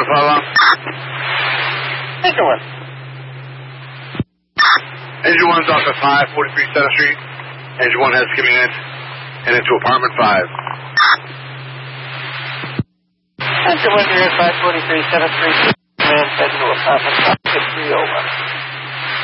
to follow? Engine 1. Engine 1's off at 543 Center Street. Engine 1 has coming in and into apartment 5. Engine 1 here at 543 Center Street. Man, head to apartment 5. 3 over.